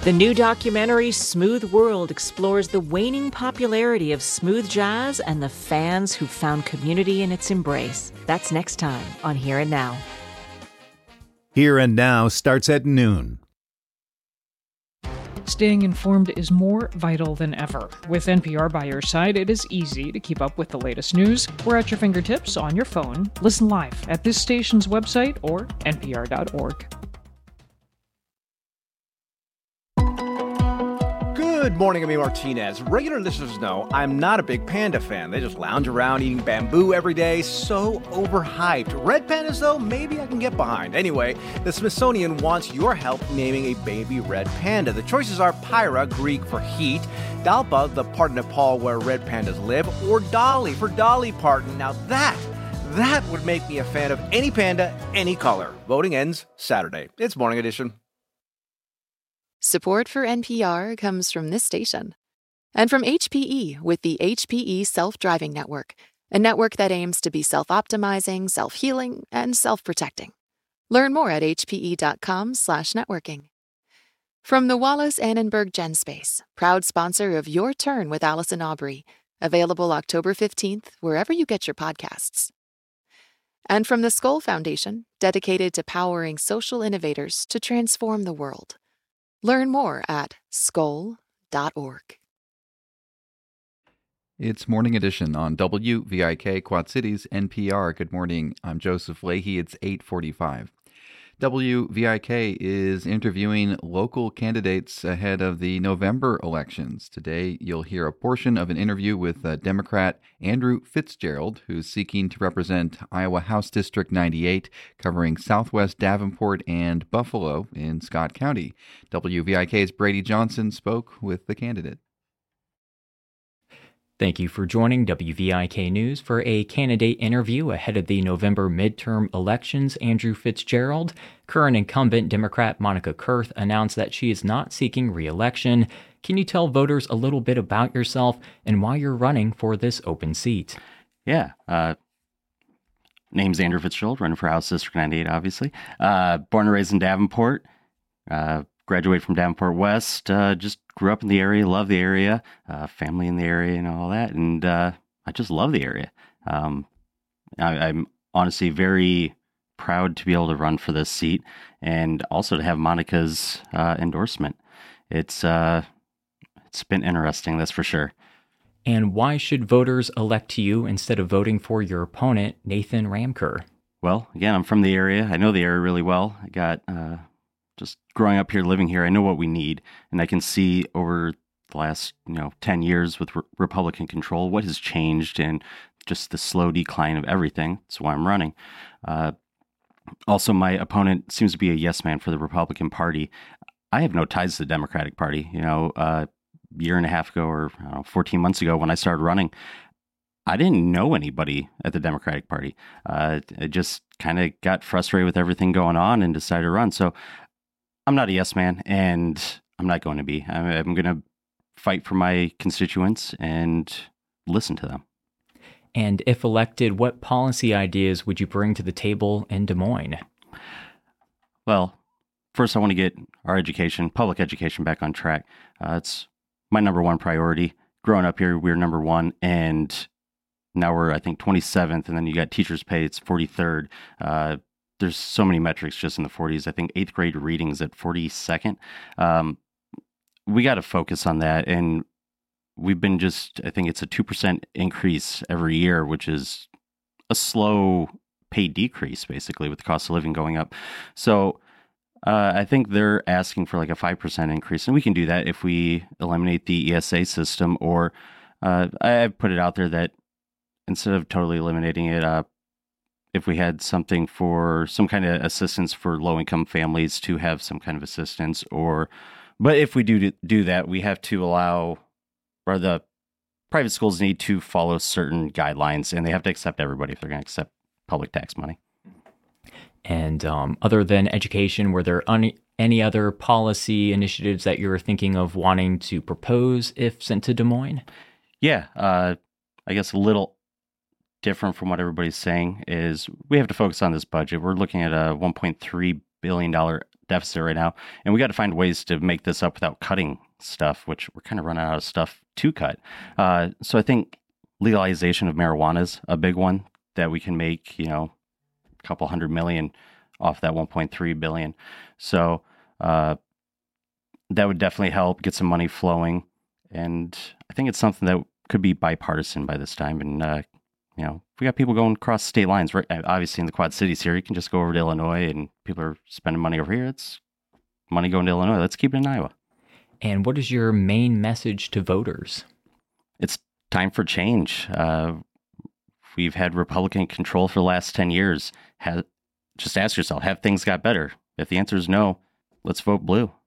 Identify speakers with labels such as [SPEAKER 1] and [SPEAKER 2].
[SPEAKER 1] The new documentary, Smooth World, explores the waning popularity of smooth jazz and the fans who found community in its embrace. That's next time on Here and Now.
[SPEAKER 2] Here and Now starts at noon.
[SPEAKER 3] Staying informed is more vital than ever. With NPR by your side, it is easy to keep up with the latest news. We're at your fingertips on your phone. Listen live at this station's website or npr.org.
[SPEAKER 4] Good morning, I'm Martinez. Regular listeners know I'm not a big panda fan. They just lounge around eating bamboo every day. So overhyped. Red pandas, though, maybe I can get behind. Anyway, the Smithsonian wants your help naming a baby red panda. The choices are Pyra, Greek for heat, Dalpa, the part of Nepal where red pandas live, or Dolly for Dolly Parton. Now that would make me a fan of any panda, any color. Voting ends Saturday. It's Morning Edition.
[SPEAKER 5] Support for NPR comes from this station and from HPE with the HPE Self-Driving Network, a network that aims to be self-optimizing, self-healing, and self-protecting. Learn more at hpe.com/networking. From the Wallace Annenberg GenSpace, proud sponsor of Your Turn with Allison Aubrey, available October 15th, wherever you get your podcasts. And from the Skoll Foundation, dedicated to powering social innovators to transform the world. Learn more at skoll.org.
[SPEAKER 6] It's Morning Edition on WVIK Quad Cities NPR. Good morning. I'm Joseph Leahy. It's 8:45. WVIK is interviewing local candidates ahead of the November elections. Today, you'll hear a portion of an interview with Democrat Andrew Fitzgerald, who's seeking to represent Iowa House District 98, covering Southwest Davenport and Buffalo in Scott County. WVIK's Brady Johnson spoke with the candidate.
[SPEAKER 7] Thank you for joining WVIK News for a candidate interview ahead of the November midterm elections. Andrew Fitzgerald, current incumbent Democrat Monica Kurth, announced that she is not seeking re-election. Can you tell voters a little bit about yourself and why you're running for this open seat?
[SPEAKER 8] Yeah. Name's Andrew Fitzgerald, running for House District 98, obviously. Born and raised in Davenport. Graduated from Davenport West, just grew up in the area, love the area, family in the area and all that. And I just love the area. I'm honestly very proud to be able to run for this seat and also to have Monica's endorsement. It's been interesting, that's for sure.
[SPEAKER 7] And why should voters elect you instead of voting for your opponent, Nathan Ramker?
[SPEAKER 8] Well, again, I'm from the area. I know the area really well. I got... just growing up here, living here, I know what we need, and I can see over the last 10 years with Republican control what has changed and just the slow decline of everything. That's why I'm running. Also, my opponent seems to be a yes man for the Republican Party. I have no ties to the Democratic Party. A year and a half ago, or 14 months ago, when I started running, I didn't know anybody at the Democratic Party. I just kind of got frustrated with everything going on and decided to run. So I'm not a yes man, and I'm not going to be. I'm going to fight for my constituents and listen to them.
[SPEAKER 7] And if elected, what policy ideas would you bring to the table in Des Moines?
[SPEAKER 8] Well, first I want to get our education, public education, back on track. It's my number one priority. Growing up here, we were number one, and now we're, I think, 27th, and then you got teachers' pay, it's 43rd. There's so many metrics just in the 40s. I think 8th grade readings at 42nd. We got to focus on that. And we've been I think it's a 2% increase every year, which is a slow pay decrease, basically, with the cost of living going up. So I think they're asking for like a 5% increase. And we can do that if we eliminate the ESA system, or I've put it out there that instead of totally eliminating it, if we had something for some kind of assistance for low-income families to have some kind of assistance, but if we do that, we have to allow, or the private schools need to follow certain guidelines, and they have to accept everybody if they're going to accept public tax money.
[SPEAKER 7] And other than education, were there any other policy initiatives that you were thinking of wanting to propose if sent to Des Moines?
[SPEAKER 8] Yeah, I guess a little different from what everybody's saying is we have to focus on this budget. We're looking at a $1.3 billion deficit right now. And we got to find ways to make this up without cutting stuff, which we're kind of running out of stuff to cut. So I think legalization of marijuana is a big one that we can make, a couple $100 million off that 1.3 billion. So that would definitely help get some money flowing. And I think it's something that could be bipartisan by this time. And, we got people going across state lines, right? Obviously in the Quad Cities here, you can just go over to Illinois and people are spending money over here. It's money going to Illinois. Let's keep it in Iowa.
[SPEAKER 7] And what is your main message to voters?
[SPEAKER 8] It's time for change. We've had Republican control for the last 10 years. Just ask yourself, have things got better? If the answer is no, let's vote blue.